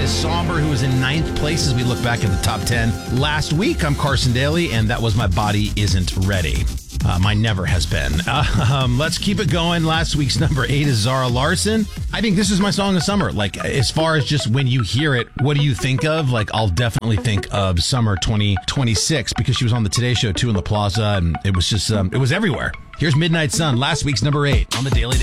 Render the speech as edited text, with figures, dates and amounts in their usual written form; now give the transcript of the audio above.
is Somber, who is in 9th place as we look back at the top 10 last week. I'm Carson Daly, and that was My Body Isn't Ready. Mine never has been. Let's keep it going. Last week's number 8 is Zara Larsson. I think this is my song of summer. Like, as far as just when you hear it, what do you think of? Like, I'll definitely think of summer 2026 because she was on the Today Show too in the Plaza, and it was just, it was everywhere. Here's Midnight Sun, last week's number 8 on the Daily.